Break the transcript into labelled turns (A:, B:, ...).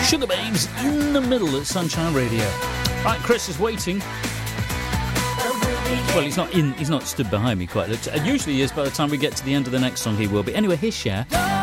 A: Sugar Babes in the middle at Sunshine Radio. Right, Chris is waiting. Well, he's not stood behind me quite. Usually he is by the time we get to the end of the next song, he will be. Anyway, here's Cher.